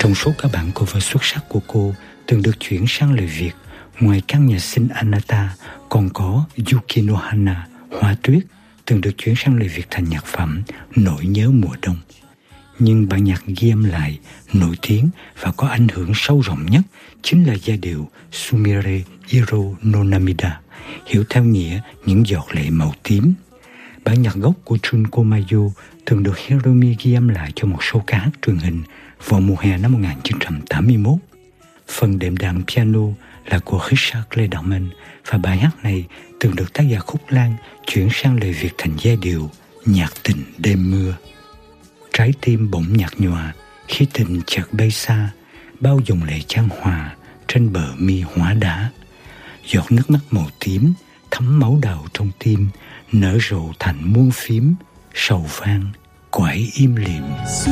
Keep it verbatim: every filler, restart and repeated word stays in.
Trong số các bản cover xuất sắc của cô từng được chuyển sang lời Việt, ngoài căn nhà xinh Anata, còn có Yuki no Hana, Hoa Tuyết, từng được chuyển sang lời Việt thành nhạc phẩm Nỗi nhớ mùa đông. Nhưng bản nhạc ghi âm lại, nổi tiếng và có ảnh hưởng sâu rộng nhất chính là giai điệu Sumire Iro no Namida, hiểu theo nghĩa những giọt lệ màu tím. Bản nhạc gốc của Junko Mayu từng được Hiromi ghi âm lại cho một show ca hát truyền hình vào mùa hè năm một nghìn chín trăm tám mươi mốt. Phần đệm đàn piano là của Richard Clayderman và bài hát này từng được tác giả Khúc Lan chuyển sang lời Việt thành giai điệu Nhạc tình đêm mưa. Trái tim bỗng nhạt nhòa khi tình chợt bay xa, bao dòng lệ chan hòa trên bờ mi hóa đá. Giọt nước mắt màu tím thấm máu đào trong tim, nở rộ thành muôn phím, sầu vang quải im lìm.